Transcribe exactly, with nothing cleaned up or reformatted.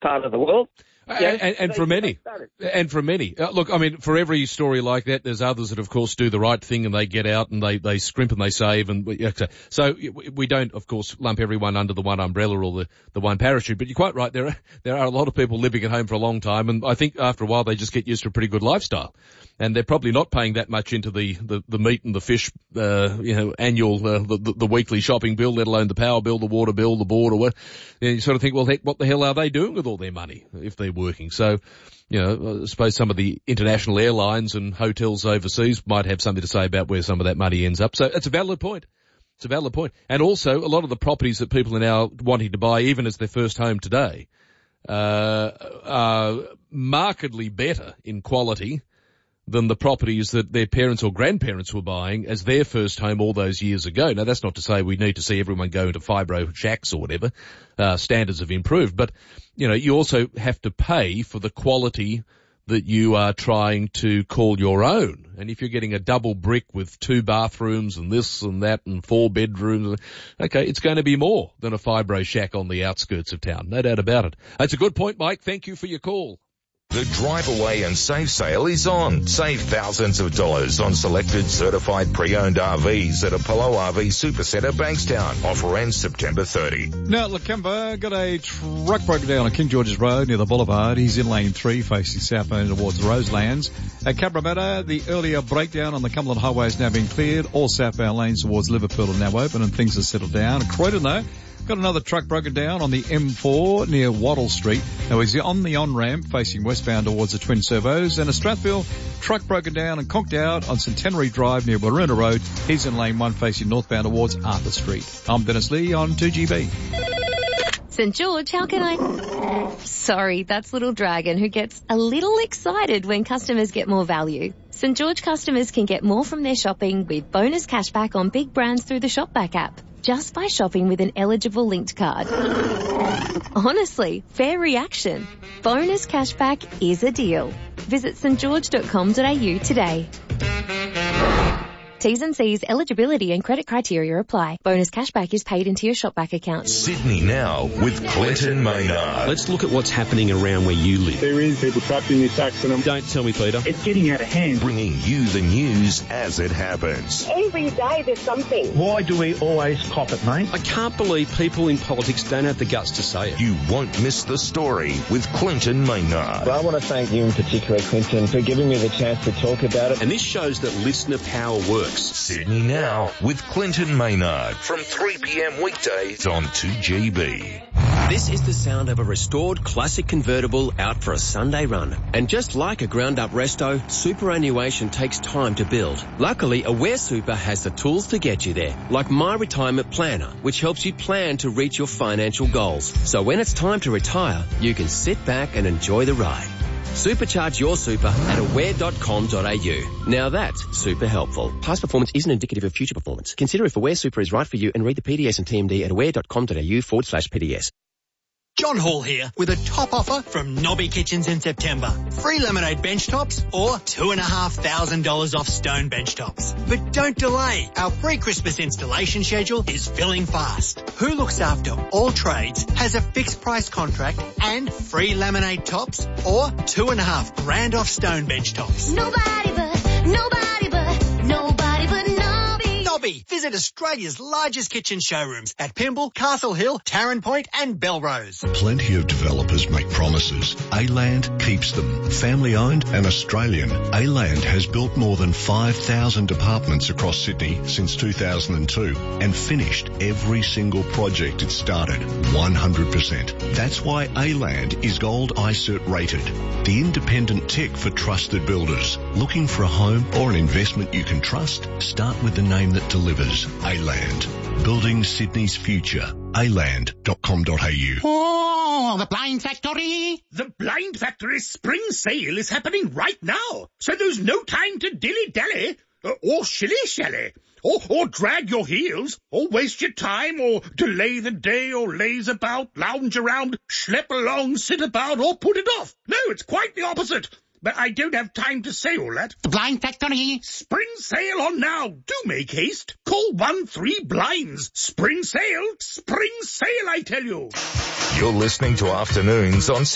part of the world. Yeah, and, and for many, and for many. Uh, look, I mean, for every story like that, there's others that, of course, do the right thing and they get out and they, they scrimp and they save. And we, so we don't, of course, lump everyone under the one umbrella or the, the one parachute. But you're quite right. There are, there are a lot of people living at home for a long time. And I think after a while they just get used to a pretty good lifestyle. And they're probably not paying that much into the, the, the meat and the fish, uh, you know, annual, uh, the, the, the weekly shopping bill, let alone the power bill, the water bill, the board or what. And you sort of think, well, heck, what the hell are they doing with all their money if they're working? So, you know, I suppose some of the international airlines and hotels overseas might have something to say about where some of that money ends up. So it's a valid point. It's a valid point. And also, a lot of the properties that people are now wanting to buy, even as their first home today, uh, are markedly better in quality than the properties that their parents or grandparents were buying as their first home all those years ago. Now, that's not to say we need to see everyone go into fibro shacks or whatever. Uh, standards have improved. But, you know, you also have to pay for the quality that you are trying to call your own. And if you're getting a double brick with two bathrooms and this and that and four bedrooms, okay, it's going to be more than a fibro shack on the outskirts of town. No doubt about it. That's a good point, Mike. Thank you for your call. The Drive Away and Save sale is on. Save thousands of dollars on selected certified pre-owned R Vs at Apollo R V Supercenter Bankstown. Offer ends September thirtieth. Now at Lakemba, got a truck broken down on King George's Road near the Boulevard. He's in lane three facing southbound towards Roselands. At Cabramatta, the earlier breakdown on the Cumberland Highway has now been cleared. All southbound lanes towards Liverpool are now open and things have settled down. At Croydon though, got another truck broken down on the M four near Wattle Street. Now he's on the on-ramp facing westbound towards the Twin Servos. And a Strathfield truck broken down and conked out on Centenary Drive near Waruna Road. He's in lane one facing northbound towards Arthur Street. I'm Dennis Lee on two G B. St George, how can I... Sorry, that's Little Dragon who gets a little excited when customers get more value. St George customers can get more from their shopping with bonus cashback on big brands through the Shopback app, just by shopping with an eligible linked card. Honestly, fair reaction. Bonus cashback is a deal. Visit st george dot com dot a u today. T's and C's, eligibility and credit criteria apply. Bonus cashback is paid into your Shopback account. Sydney Now with Clinton Maynard. Let's look at what's happening around where you live. There is people trapped in this accident. Don't tell me, Peter. It's getting out of hand. Bringing you the news as it happens. Every day there's something. Why do we always cop it, mate? I can't believe people in politics don't have the guts to say it. You won't miss the story with Clinton Maynard. Well, I want to thank you in particular, Clinton, for giving me the chance to talk about it. And this shows that listener power works. Sydney Now with Clinton Maynard from three p.m. weekdays on two G B. This is the sound of a restored classic convertible out for a Sunday run. And just like a ground-up resto, superannuation takes time to build. Luckily, Aware Super has the tools to get you there, like My Retirement Planner, which helps you plan to reach your financial goals. So when it's time to retire, you can sit back and enjoy the ride. Supercharge your super at aware dot com dot a u. Now that's super helpful. Past performance isn't indicative of future performance. Consider if Aware Super is right for you and read the P D S and T M D at aware dot com dot a u forward slash P D S. John Hall here with a top offer from Nobby Kitchens in September. Free laminate bench tops or two and a half thousand dollars off stone bench tops. But don't delay. Our pre-Christmas installation schedule is filling fast. Who Looks After All Trades has a fixed price contract and free laminate tops or two and a half grand off stone bench tops. Nobody but, nobody but, nobody but Nobby. Nobby. Visit Australia's largest kitchen showrooms at Pymble, Castle Hill, Tarrant Point and Belrose. Plenty of developers make promises. A-Land keeps them. Family owned and Australian, A-Land has built more than five thousand apartments across Sydney since two thousand two and finished every single project it started one hundred percent. That's why A-Land is Gold I CERT rated. The independent tick for trusted builders. Looking for a home or an investment you can trust? Start with the name that delivers. A-Land. Building Sydney's future. a land dot com dot a u. Oh, the Blind Factory! The Blind Factory spring sale is happening right now, so there's no time to dilly-dally, uh, or shilly-shally, or, or drag your heels, or waste your time, or delay the day, or laze about, lounge around, schlep along, sit about, or put it off. No, it's quite the opposite. But I don't have time to say all that. The Blind Factory. Spring sale on now. Do make haste. Call one three blinds. Spring sale. Spring sale, I tell you. You're listening to Afternoons on